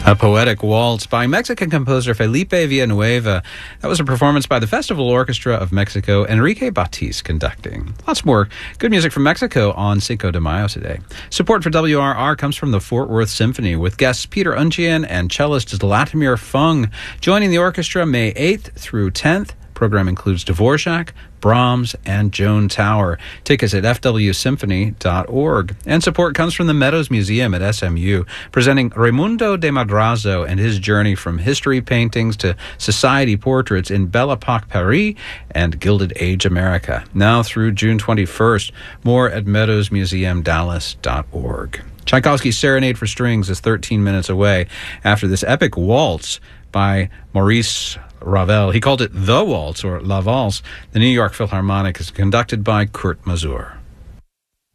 A poetic waltz by Mexican composer Felipe Villanueva. That was a performance by the Festival Orchestra of Mexico, Enrique Batiste conducting. Lots more good music from Mexico on Cinco de Mayo today. Support for WRR comes from the Fort Worth Symphony, with guests Peter Unjian and cellist Zlatomir Fung joining the orchestra May 8th through 10th. Program includes Dvorak, Brahms, and Joan Tower. Tickets at fwsymphony.org. And support comes from the Meadows Museum at SMU, presenting Raimundo de Madrazo and his journey from history paintings to society portraits in Belle Epoque Paris and Gilded Age America. Now through June 21st. More at meadowsmuseumdallas.org. Tchaikovsky's Serenade for Strings is 13 minutes away after this epic waltz by Maurice Ravel. He called it The Waltz, or La Valse. The New York Philharmonic is conducted by Kurt Masur.